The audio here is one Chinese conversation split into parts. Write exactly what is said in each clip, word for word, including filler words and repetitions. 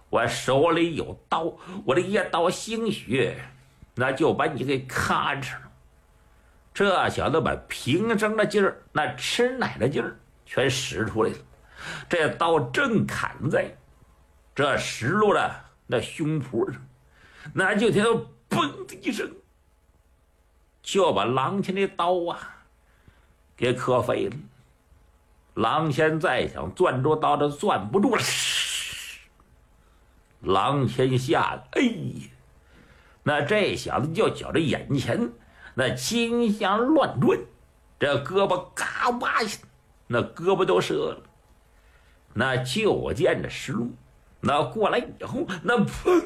我手里有刀，我这一刀行血，那就把你给咔哧了。这小子把平生的劲儿，那吃奶的劲儿全使出来了。这刀正砍在这石路的那胸脯上，那就听到嘣的一声，就把郎谦的刀啊给磕飞了。郎谦再想攥住刀，都攥不住了。郎谦吓得，哎呀！那这小子就觉着眼前那金香乱转，这胳膊嘎巴一下，那胳膊都折了。那就见着石路那过来以后，那砰，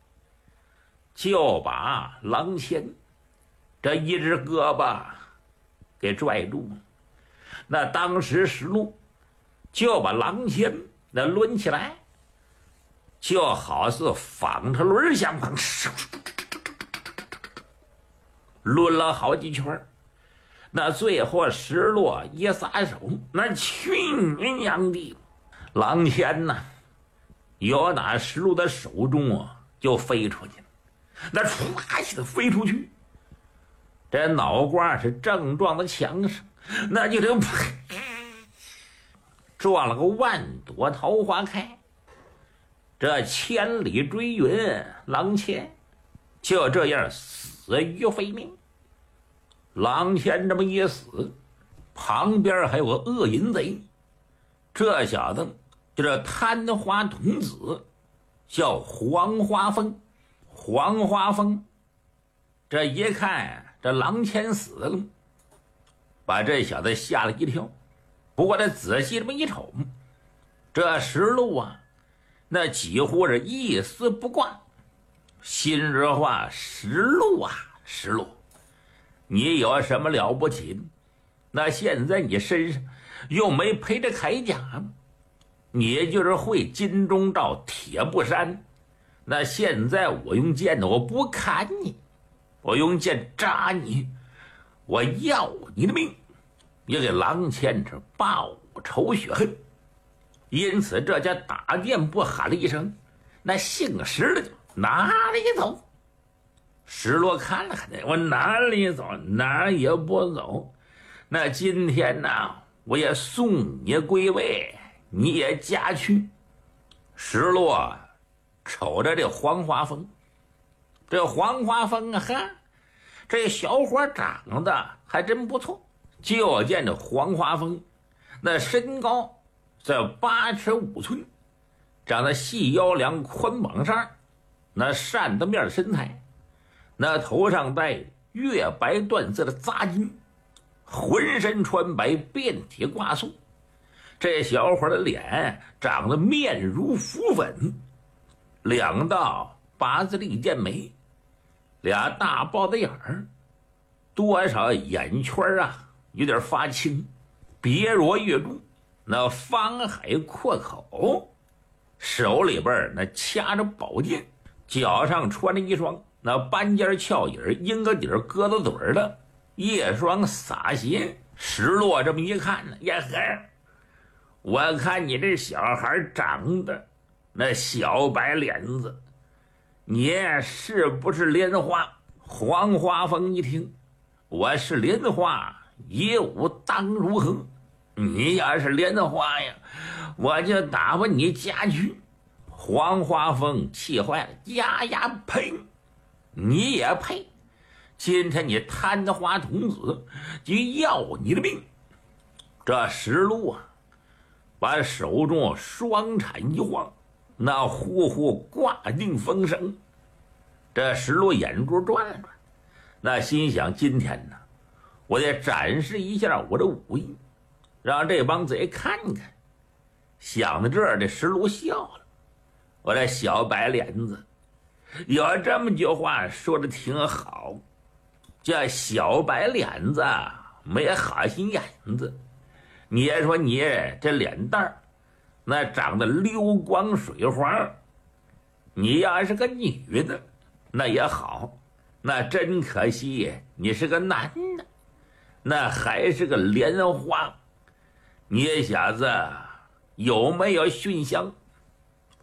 就把郎谦这一只胳膊给拽住了。那当时石路就把郎谦那抡起来，就好似纺车轮相旁，抡了好几圈。那最后石路一撒手，那去你娘的！郎谦呐，由那石路的手中啊就飞出去了，那唰一下飞出去，这脑瓜是正撞到墙上，那就得撞了个万朵桃花开。这千里追云，郎谦就这样死于非命。郎谦这么一死，旁边还有个恶淫贼，这小子就是贪花童子，叫黄花峰。黄花峰这一看这郎谦死了，把这小子吓了一跳。不过他仔细这么一瞅，这石路啊那几乎是一丝不挂。心里话，石路啊石路，你有什么了不起的？那现在你身上又没陪着铠甲，你就是会金钟罩铁布衫。那现在我用剑呢，我不砍你，我用剑扎你，我要你的命，也给郎谦这报仇雪恨。因此这家打店铺喊了一声，那姓石的就哪里走？石罗看了看，我哪里走？哪儿也不走。那今天呢，我也送你归位，你也家去。石罗瞅着这黄花峰，这黄花峰啊，哈，这小伙长得还真不错。就见这黄花峰那身高在八尺五寸，长得细腰梁宽膀上，那扇子面身材，那头上戴月白缎色的扎巾，浑身穿白，遍体挂素。这小伙的脸长得面如浮粉，两道八字立剑眉，俩大包子眼儿，多少眼圈啊有点发青，别若月珠，那方海阔口，手里边那掐着宝剑，脚上穿着一双那斑尖翘影鹰个底儿鸽子嘴的一双洒鞋。石落这么一看呢，呀呵，我看你这小孩长得那小白脸子，你是不是莲花？黄花峰一听，我是莲花，业务当如何？你要是莲花呀，我就打发你家去。黄花峰气坏了，呀呀呸！你也配？今天你贪花童子就要你的命！这石路啊，把手中双铲一晃，那呼呼挂定风声。这石路眼珠转了转，那心想今天呢，我得展示一下我的武艺，让这帮贼看看。想到这儿，这石路笑了，我这小白脸子有这么句话说的挺好，叫小白脸子没好心眼子。你也说你这脸蛋儿那长得溜光水滑，你要是个女的那也好，那真可惜你是个男的，那还是个莲花。你小子有没有熏香？